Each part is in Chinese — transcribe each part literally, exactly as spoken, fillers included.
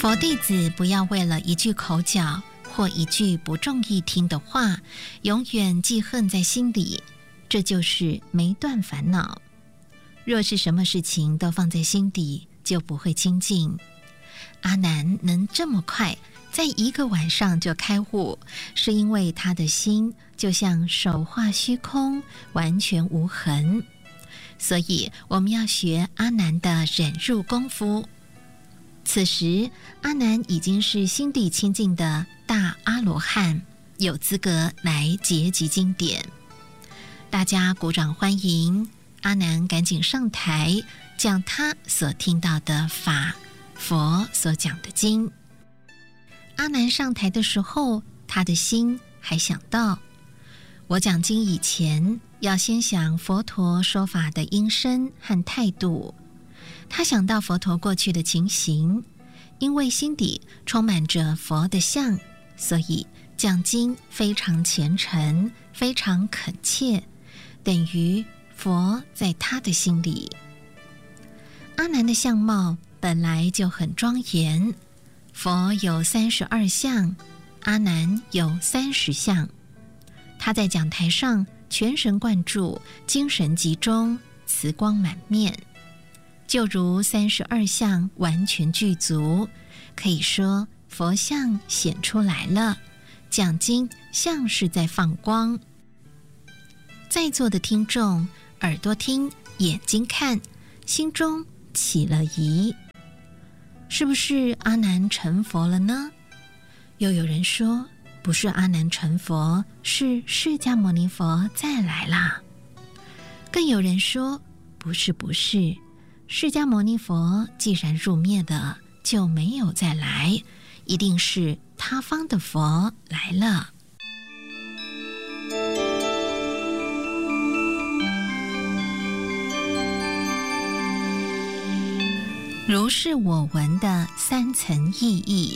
佛弟子不要为了一句口角或一句不中意听的话，永远记恨在心里，这就是没断烦恼。若是什么事情都放在心底，就不会清净。阿难能这么快在一个晚上就开悟，是因为他的心就像手画虚空，完全无痕。所以我们要学阿难的忍辱功夫。此时阿难已经是心地清净的大阿罗汉，有资格来结集经典。大家鼓掌欢迎，阿难赶紧上台讲他所听到的法，佛所讲的经。阿难上台的时候，他的心还想到，我讲经以前要先想佛陀说法的因身和态度。他想到佛陀过去的情形，因为心底充满着佛的像，所以讲经非常虔诚，非常恳切，等于佛在他的心里。阿难的相貌本来就很庄严，佛有三十二相，阿难有三十相。他在讲台上全神贯注，精神集中，慈光满面，就如三十二相完全具足，可以说佛像显出来了，讲经像是在放光。在座的听众耳朵听，眼睛看，心中起了疑，是不是阿难成佛了呢？又有人说不是阿难成佛，是释迦牟尼佛再来啦。更有人说不是不是，释迦牟尼佛既然入灭了，就没有再来，一定是他方的佛来了。如是我闻的三层意义。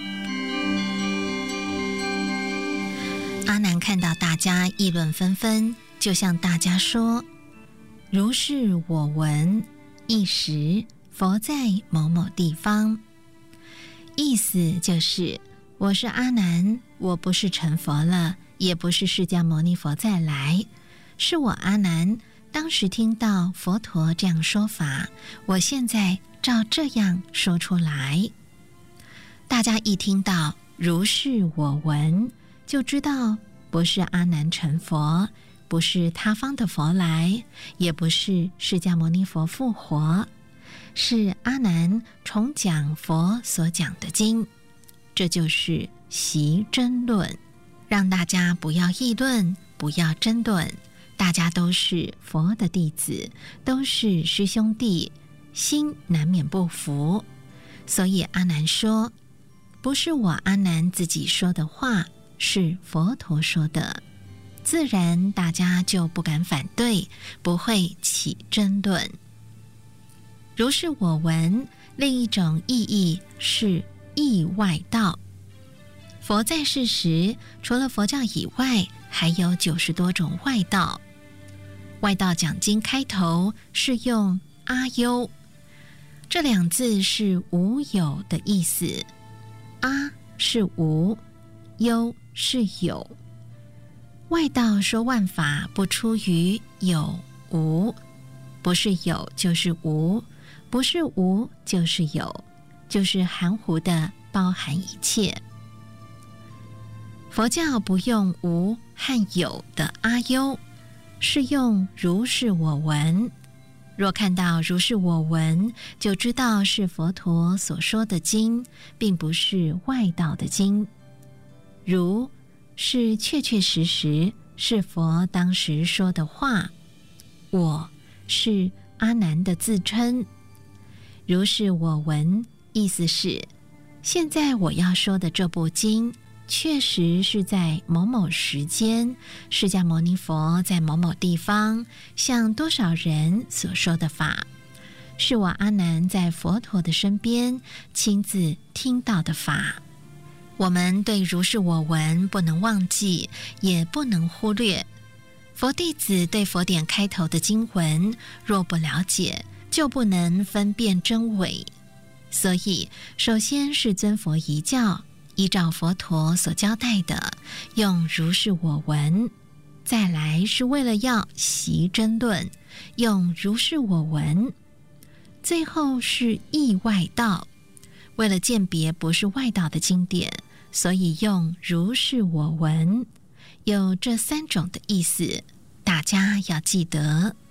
阿难看到大家议论纷纷，就向大家说，如是我闻，一时佛在某某地方。意思就是我是阿难，我不是成佛了，也不是释迦牟尼佛再来，是我阿难当时听到佛陀这样说法，我现在照这样说出来。大家一听到如是我闻，就知道不是阿难成佛，不是他方的佛来，也不是释迦牟尼佛复活，是阿难重讲佛所讲的经。这就是习争论，让大家不要议论，不要争论，大家都是佛的弟子，都是师兄弟，心难免不服。所以阿难说，不是我阿难自己说的话，是佛陀说的，自然大家就不敢反对，不会起争论。如是我闻，另一种意义是意外道。佛在世时，除了佛教以外，还有九十多种外道。外道讲经开头是用阿优，这两字是无有的意思，阿是无，优是有。外道说万法不出于有无，不是有就是无，不是无就是有，就是含糊的包含一切。佛教不用无和有的阿优，是用如是我闻。若看到如是我闻，就知道是佛陀所说的经，并不是外道的经。如是确确实实是佛当时说的话，我是阿难的自称。如是我闻，意思是现在我要说的这部经，确实是在某某时间，释迦牟尼佛在某某地方向多少人所说的法，是我阿难在佛陀的身边亲自听到的法。我们对如是我闻不能忘记，也不能忽略。佛弟子对佛典开头的经文若不了解，就不能分辨真伪。 所以首先是尊佛遗教，依照佛陀所交代的，用如是我闻；再来是为了要习争论，用如是我闻；最后是义外道，为了鉴别不是外道的经典，所以用如是我闻。有这三种的意思，大家要记得。